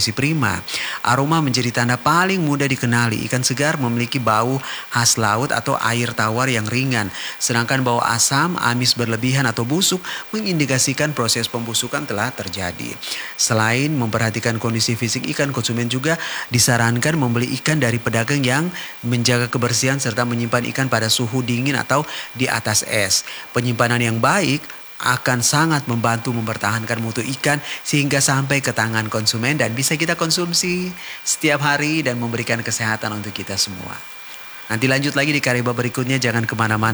kondisi prima. Aroma menjadi tanda paling mudah dikenali. Ikan segar memiliki bau khas laut atau air tawar yang ringan. Sedangkan bau asam, amis berlebihan atau busuk mengindikasikan proses pembusukan telah terjadi. Selain memperhatikan kondisi fisik ikan, konsumen juga disarankan membeli ikan dari pedagang yang menjaga kebersihan serta menyimpan ikan pada suhu dingin atau di atas es. Penyimpanan yang baik akan sangat membantu mempertahankan mutu ikan sehingga sampai ke tangan konsumen dan bisa kita konsumsi setiap hari dan memberikan kesehatan untuk kita semua. Nanti lanjut lagi di Kariba berikutnya, jangan kemana-mana.